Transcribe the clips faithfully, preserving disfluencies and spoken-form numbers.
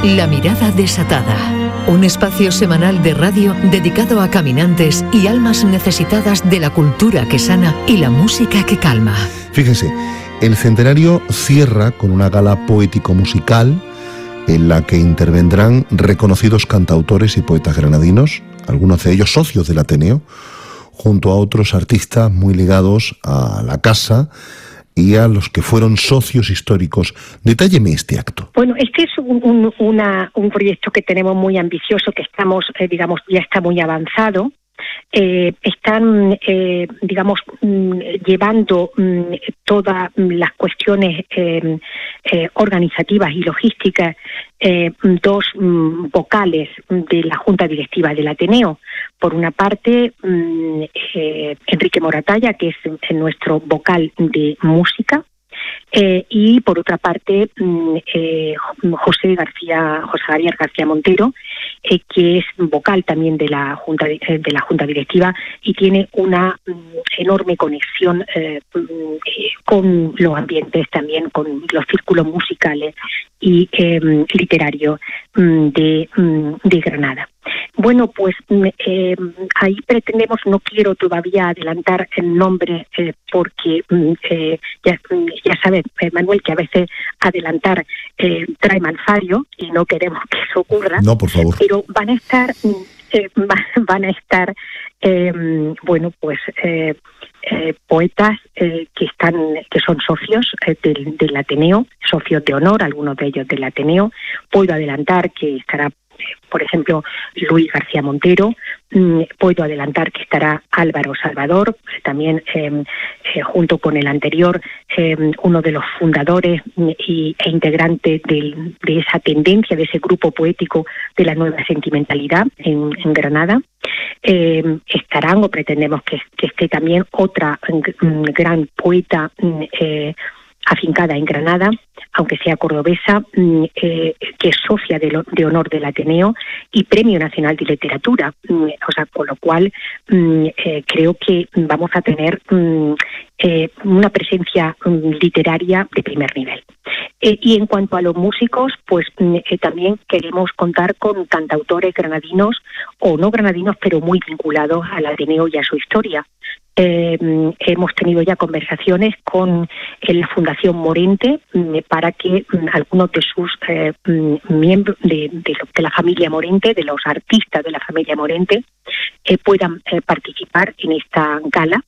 La mirada desatada. Un espacio semanal de radio dedicado a caminantes y almas necesitadas de la cultura que sana y la música que calma. Fíjese, el centenario cierra con una gala poético-musical en la que intervendrán reconocidos cantautores y poetas granadinos, algunos de ellos socios del Ateneo, junto a otros artistas muy ligados a la casa y a los que fueron socios históricos. Detálleme este acto. Bueno, este es un, un, una, un proyecto que tenemos muy ambicioso, que estamos, eh, digamos, ya está muy avanzado. Eh, están, eh, digamos, mm, llevando mm, todas las cuestiones eh, eh, organizativas y logísticas, eh, dos mm, vocales de la Junta Directiva del Ateneo. Por una parte, mm, eh, Enrique Moratalla, que es nuestro vocal de música, Eh, y por otra parte eh, José García, José Javier García Montero, eh, que es vocal también de la Junta de, de la Junta Directiva y tiene una mm, enorme conexión eh, eh, con los ambientes, también con los círculos musicales y eh, literarios mm, de, mm, de Granada. Bueno, pues eh, ahí pretendemos, no quiero todavía adelantar el nombre eh, porque eh, ya, ya sabes, eh, Manuel, que a veces adelantar eh, trae malfario y no queremos que eso ocurra. No, por favor. Pero van a estar, eh, van a estar, eh, bueno, pues eh, eh, poetas eh, que están, que son socios eh, del, del Ateneo, socios de honor, algunos de ellos del Ateneo. Puedo adelantar que estará, por ejemplo, Luis García Montero. Mm, puedo adelantar que estará Álvaro Salvador, también eh, eh, junto con el anterior, eh, uno de los fundadores y, e integrantes de, de esa tendencia, de ese grupo poético de la nueva sentimentalidad en, en Granada. Eh, estarán, o pretendemos que, que esté también otra mm, gran poeta eh, afincada en Granada, aunque sea cordobesa, eh, que es socia de, lo, de honor del Ateneo y Premio Nacional de Literatura. O sea, con lo cual eh, creo que vamos a tener eh, una presencia literaria de primer nivel. Eh, y en cuanto a los músicos, pues eh, también queremos contar con cantautores granadinos o no granadinos, pero muy vinculados al Ateneo y a su historia. Eh, hemos tenido ya conversaciones con eh, la Fundación Morente eh, para que eh, algunos de sus eh, miembros de, de, de la familia Morente, de los artistas de la familia Morente, eh, puedan eh, participar en esta gala.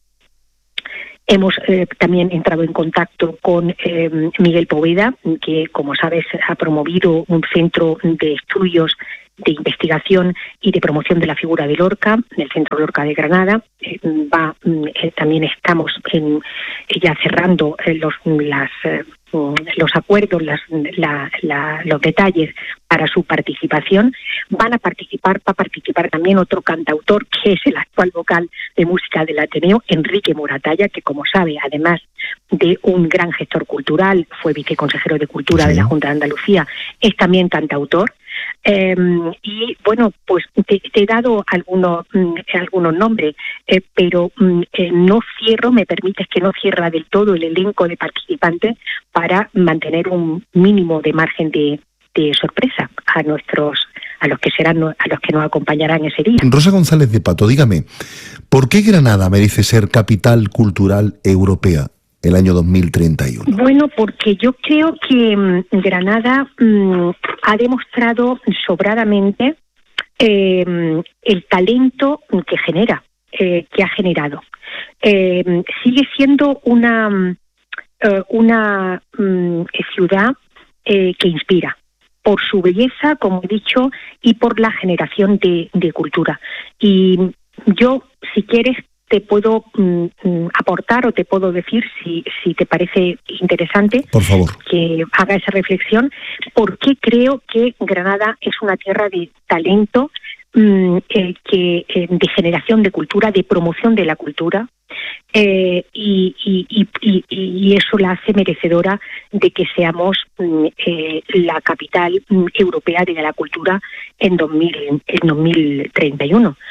Hemos eh, también entrado en contacto con eh, Miguel Poveda, que, como sabes, ha promovido un centro de estudios de investigación y de promoción de la figura de Lorca, del Centro Lorca de Granada. Eh, va, eh, también estamos en, ya cerrando eh, los, las, eh, los acuerdos, las, la, la, los detalles para su participación. Van a participar, va a participar también otro cantautor, que es el actual vocal de música del Ateneo, Enrique Moratalla, que, como sabe, además de un gran gestor cultural, fue viceconsejero de Cultura sí. de la Junta de Andalucía, es también cantautor. Eh, y bueno, pues te, te he dado algunos mm, algunos nombres, eh, pero mm, eh, no cierro, me permites que no cierra del todo el elenco de participantes para mantener un mínimo de margen de, de sorpresa a nuestros a los que serán a los que nos acompañarán ese día. Rosa González de Pato, dígame, ¿por qué Granada merece ser capital cultural europea el año dos mil treinta y uno? Bueno, porque yo creo que mmm, Granada mmm, ha demostrado sobradamente eh, el talento que genera, eh, que ha generado. Eh, sigue siendo una, uh, una um, ciudad eh, que inspira por su belleza, como he dicho, y por la generación de, de cultura. Y yo, si quieres, te puedo mm, aportar o te puedo decir, si, si te parece interesante, por favor, que haga esa reflexión, por qué creo que Granada es una tierra de talento, mm, eh, que eh, de generación de cultura, de promoción de la cultura, eh, y, y, y, y eso la hace merecedora de que seamos mm, eh, la capital mm, europea de la cultura en, dos mil, en dos mil treinta y uno.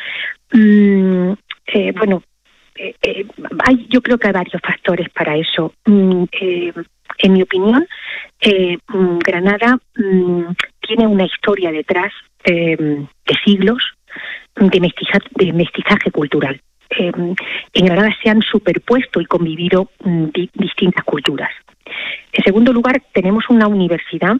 Mm, Eh, bueno, eh, eh, hay, yo creo que hay varios factores para eso. Mm, eh, en mi opinión, eh, Granada mm, tiene una historia detrás eh, de siglos de mestizaje, de mestizaje cultural. Eh, en Granada se han superpuesto y convivido mm, di, distintas culturas. En segundo lugar, tenemos una universidad,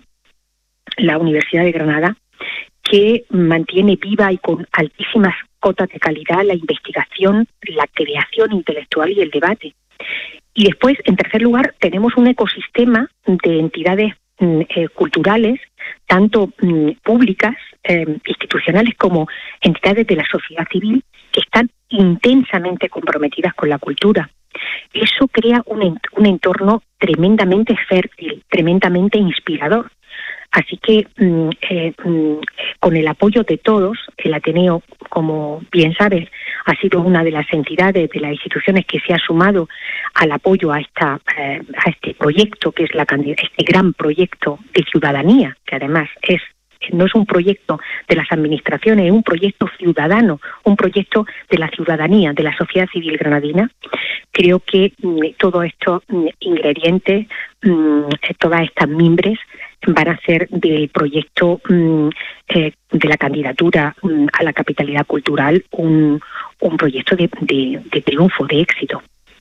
la Universidad de Granada, que mantiene viva y con altísimas cotas de calidad la investigación, la creación intelectual y el debate. Y después, en tercer lugar, tenemos un ecosistema de entidades eh, culturales, tanto eh, públicas, eh, institucionales, como entidades de la sociedad civil, que están intensamente comprometidas con la cultura. Eso crea un, un entorno tremendamente fértil, tremendamente inspirador. Así que eh, con el apoyo de todos, el Ateneo, como bien sabes, ha sido una de las entidades, de las instituciones que se ha sumado al apoyo a esta eh, a este proyecto, que es la este gran proyecto de ciudadanía, que además es no es un proyecto de las administraciones, es un proyecto ciudadano, un proyecto de la ciudadanía, de la sociedad civil granadina. Creo que mm, todos estos mm, ingredientes, mm, todas estas mimbres, van a hacer del proyecto mm, eh, de la candidatura mm, a la capitalidad cultural un, un proyecto de, de, de triunfo, de éxito.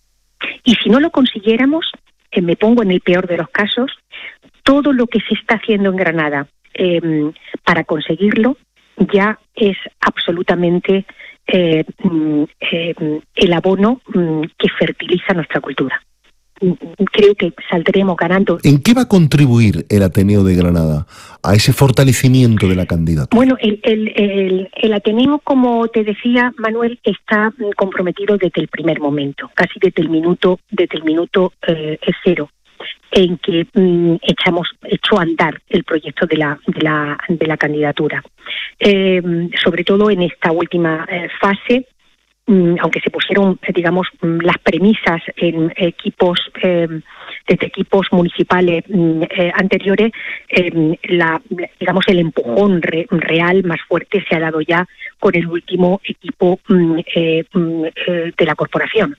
Y si no lo consiguiéramos, eh, me pongo en el peor de los casos, todo lo que se está haciendo en Granada eh, para conseguirlo ya es absolutamente eh, eh, el abono mm, que fertiliza nuestra cultura. Creo que saldremos ganando. ¿En qué va a contribuir el Ateneo de Granada a ese fortalecimiento de la candidatura? Bueno, el, el, el, el Ateneo, como te decía, Manuel, está comprometido desde el primer momento, casi desde el minuto, desde el minuto eh, cero, en que mm, echamos echó a andar el proyecto de la de la de la candidatura, eh, sobre todo en esta última eh, fase. Aunque se pusieron, digamos, las premisas en equipos, eh, desde equipos municipales eh, anteriores, eh, la, digamos, el empujón re, real más fuerte se ha dado ya con el último equipo eh, eh, de la corporación.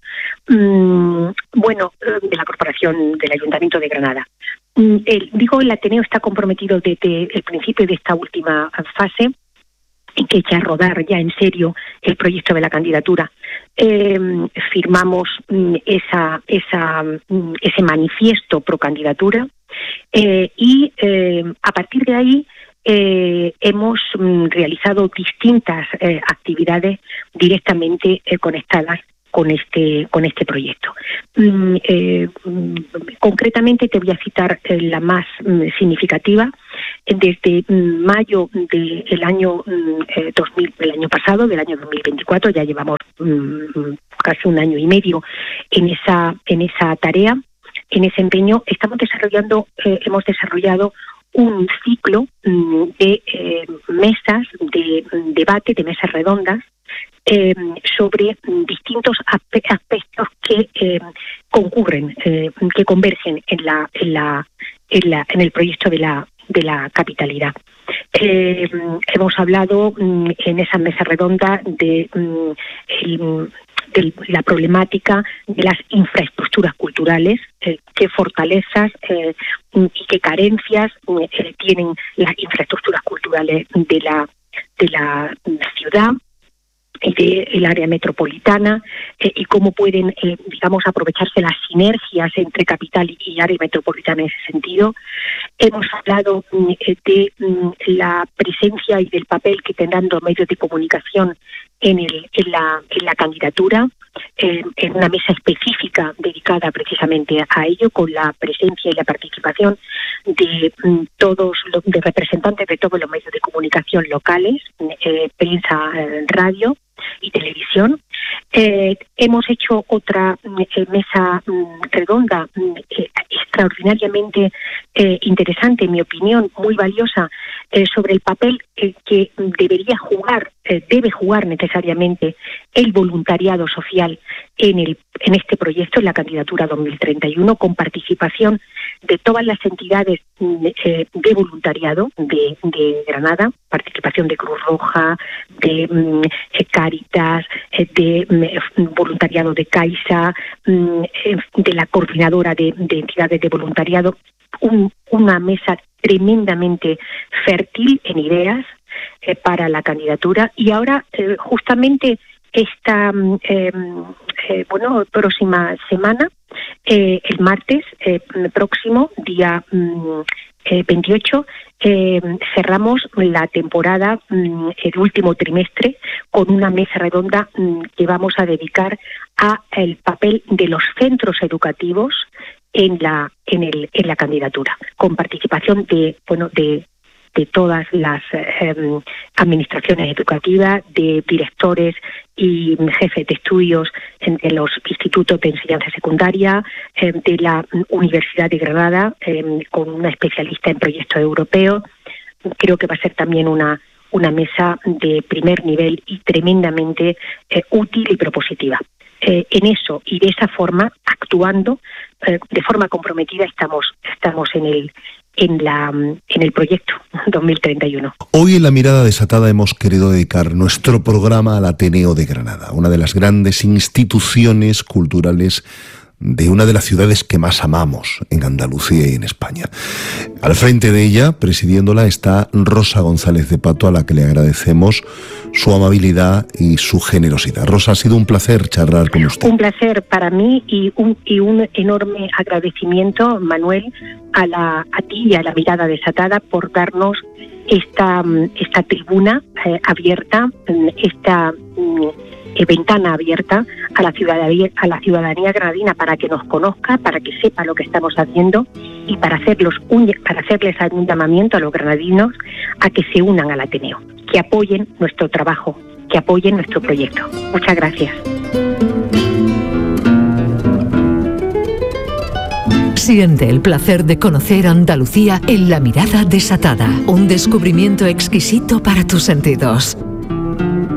Bueno, de la corporación del Ayuntamiento de Granada. El, digo, el Ateneo está comprometido desde el principio de esta última fase, en que echa a rodar ya en serio el proyecto de la candidatura. Eh, firmamos mm, esa, esa, mm, ese manifiesto pro candidatura eh, y eh, a partir de ahí eh, hemos mm, realizado distintas eh, actividades directamente eh, conectadas con este con este proyecto. Mm, eh, mm, concretamente te voy a citar eh, la más mm, significativa. Desde mm, mayo del año mm, eh, dos mil, del año pasado, del año dos mil veinticuatro, ya llevamos mm, casi un año y medio en esa en esa tarea, en ese empeño. Estamos desarrollando, eh, hemos desarrollado un ciclo mm, de eh, mesas de mm, debate, de mesas redondas, Eh, sobre distintos aspe- aspectos que eh, concurren, eh, que convergen en la, en la, en la, en el proyecto de la de la capitalidad. Eh, hemos hablado mm, en esa mesa redonda de, mm, el, de la problemática de las infraestructuras culturales, eh, qué fortalezas eh, y qué carencias eh, tienen las infraestructuras culturales de la de la ciudad y del área metropolitana, eh, y cómo pueden, eh, digamos, aprovecharse las sinergias entre capital y área metropolitana en ese sentido. Hemos hablado mm, de mm, la presencia y del papel que tendrán los medios de comunicación en, el, en, la, en la candidatura, eh, en una mesa específica dedicada precisamente a ello, con la presencia y la participación de mm, todos los de representantes de todos los medios de comunicación locales, eh, prensa, eh, radio y televisión. Eh, hemos hecho otra eh, mesa mm, redonda eh, extraordinariamente eh, interesante, en mi opinión, muy valiosa, eh, sobre el papel eh, que debería jugar, eh, debe jugar necesariamente el voluntariado social en el en este proyecto, en la candidatura dos mil treinta y uno, con participación de todas las entidades eh, de voluntariado de, de Granada, participación de Cruz Roja, de eh, Cáritas, eh, de eh, voluntariado de Caixa, eh, de la coordinadora de, de entidades de voluntariado, un, una mesa tremendamente fértil en ideas eh, para la candidatura. Y ahora, eh, justamente esta eh, eh, bueno, próxima semana, eh, el martes eh, próximo, día mm, eh, veintiocho, eh, cerramos la temporada, mm, el último trimestre, con una mesa redonda mm, que vamos a dedicar a el papel de los centros educativos en la en el en la candidatura, con participación de bueno de de todas las eh, administraciones educativas, de directores y jefes de estudios de los institutos de enseñanza secundaria, eh, de la Universidad de Granada, eh, con una especialista en proyectos europeos. Creo que va a ser también una una mesa de primer nivel y tremendamente eh, útil y propositiva. Eh, en eso y de esa forma, actuando eh, de forma comprometida, estamos estamos en el en la en el proyecto dos mil treinta y uno. Hoy en La Mirada Desatada hemos querido dedicar nuestro programa al Ateneo de Granada, una de las grandes instituciones culturales de una de las ciudades que más amamos en Andalucía y en España. Al frente de ella, presidiéndola, está Rosa González de Pato, a la que le agradecemos su amabilidad y su generosidad. Rosa, ha sido un placer charlar con usted. Un placer para mí y un, y un enorme agradecimiento, Manuel, a, la, a ti y a La Mirada Desatada por darnos esta, esta tribuna eh, abierta, esta eh, ventana abierta a la ciudadanía, a la ciudadanía granadina, para que nos conozca, para que sepa lo que estamos haciendo y para hacerlos un, para hacerles un llamamiento a los granadinos a que se unan al Ateneo, que apoyen nuestro trabajo, que apoyen nuestro proyecto. Muchas gracias. Siente el placer de conocer Andalucía en La Mirada Desatada, un descubrimiento exquisito para tus sentidos.